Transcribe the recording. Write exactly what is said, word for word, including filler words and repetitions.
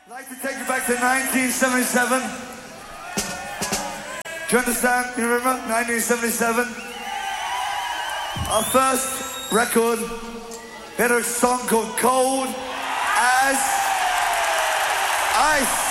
I'd like to take you back to nineteen seventy-seven. Do you understand? You remember? nineteen seventy-seven. Our first record. We had a song called Cold as Ice.